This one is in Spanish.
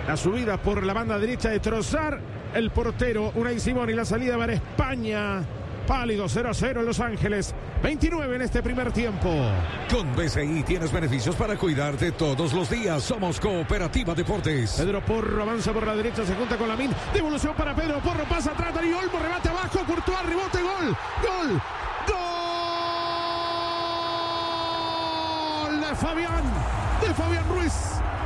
La subida por la banda derecha de Trossard. El portero Unai Simón y la salida para España. Pálido 0-0 en Los Ángeles. 29 en este primer tiempo. Con BCI tienes beneficios para cuidarte todos los días. Somos Cooperativa Deportes. Pedro Porro avanza por la derecha, se junta con Lamine. Devolución para Pedro Porro, pasa atrás, Dani Olmo, remate abajo, Courtois, rebote, gol. ¡Gol! ¡Gol! De Fabián Ruiz.